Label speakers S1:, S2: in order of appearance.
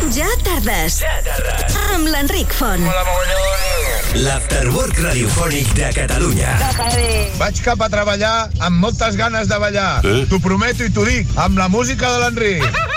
S1: Ja tardes. Amb l'Enric Font.
S2: L'Afterwork radiofònic de Catalunya.
S3: Vaig cap a treballar amb moltes ganes de ballar. T'ho prometo i t'ho dic, amb la música de l'Enric.